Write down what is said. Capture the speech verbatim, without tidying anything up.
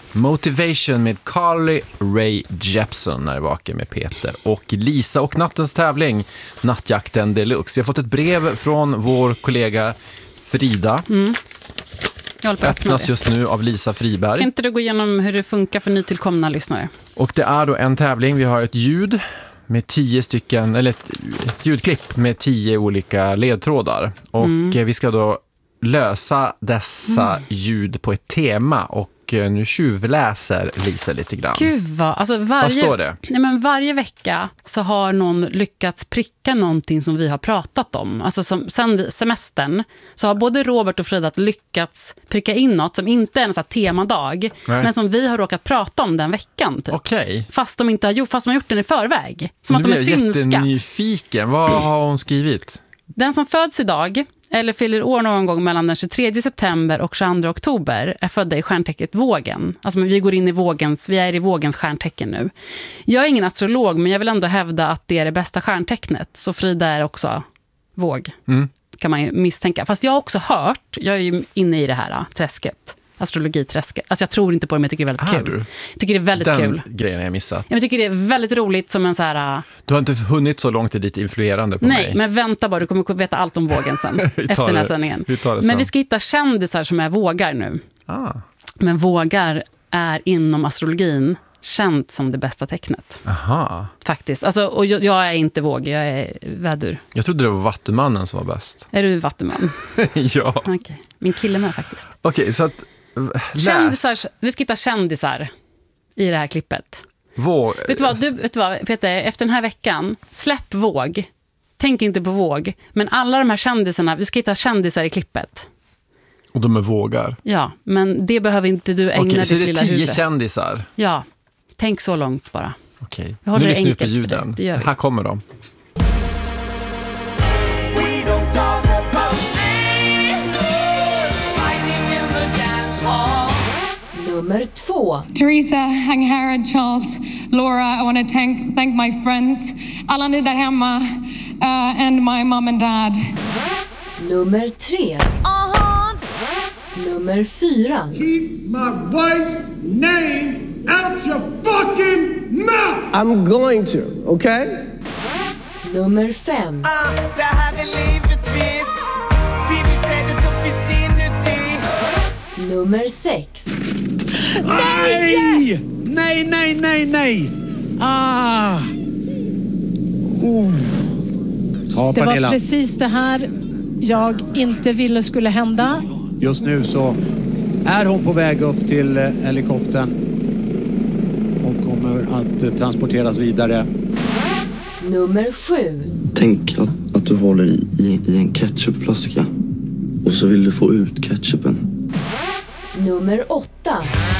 Motivation med Carly Rae Jepsen när jag vakar med Peter och Lisa och nattens tävling Nattjakten Deluxe. Jag har fått ett brev från vår kollega Frida. Mm. Öppnas just nu av Lisa Friberg. Kan inte du gå igenom hur det funkar för nytillkomna lyssnare? Och det är då en tävling. Vi har ett ljud med tio stycken, eller ett, ett ljudklipp med tio olika ledtrådar. Och mm. vi ska då lösa dessa mm. ljud på ett tema och nu tjuvläser Lisa lite grann. Gud vad, alltså varje, vad står det? Nej men varje vecka så har någon lyckats pricka någonting som vi har pratat om. Alltså som, sen semestern så har både Robert och Frida lyckats pricka in något som inte är en sån här temadag, nej. Men som vi har råkat prata om den veckan. Typ. Okej. Fast de inte har gjort, fast de har gjort den i förväg. Som nu att de är synska. Jag är jättenyfiken. Vad har hon skrivit? Den som föds idag eller fyller år någon gång mellan den tjugotredje september och tjugoandra oktober är födda i stjärntecknet Vågen. Alltså vi går in i vågens, vi är i vågens stjärntecken nu. Jag är ingen astrolog, men jag vill ändå hävda att det är det bästa stjärntecknet. Så Frida är också våg, mm. kan man ju misstänka. Fast jag har också hört, jag är ju inne i det här träsket. Astrologiträsket. Alltså jag tror inte på det, men jag tycker det är väldigt kul. Jag tycker det är väldigt Den kul. Den grejen har jag missat. Jag tycker det är väldigt roligt som en så här... Du har inte hunnit så långt till ditt influerande på nej, mig. Nej, men vänta bara. Du kommer veta allt om vågen sen. efter den här sändningen. Vi tar det sen. Men vi ska hitta kändisar som är vågar nu. Ah. Men vågar är inom astrologin känt som det bästa tecknet. Aha. Faktiskt. Alltså, och jag, jag är inte våg, jag är vädur. Jag trodde det var vattumannen som var bäst. Är du vattuman? Ja. Okej. Okay. Min kille med faktiskt. Okej, okay, så att... Läs. Kändisar, vi ska hitta kändisar i det här klippet. Våg. Vet du vad, du, vet du vad Peter, efter den här veckan, släpp våg. Tänk inte på våg. Men alla de här kändisarna, vi ska hitta kändisar i klippet. Och de är vågar. Ja, men det behöver inte du ägna okay, ditt lilla huvud. Okej, så det är tio huvud. kändisar? Ja, tänk så långt bara. Okej, okay. Nu lyssnar vi på ljuden. Det här kommer de. Nummer två. Teresa, Hanghara, Charles, Laura, I want to thank, thank my friends, alla ni där hemma, uh, and my mom and dad. Nummer tre. Uh-huh. Nummer fyra. Keep my wife's name out your fucking mouth! I'm going to, okay? Nummer fem. Ah, det här är livet visst. Vi vill se det som finns inuti. Nummer sex. Nej! Nej, nej, nej, nej! Ah! Uh. Ja, det Pernilla. var precis det här jag inte ville skulle hända. Just nu så är hon på väg upp till helikoptern och kommer att transporteras vidare. Nummer sju. Tänk att, att du håller i, i, i en ketchupflaska och så vill du få ut ketchupen. Nummer åtta.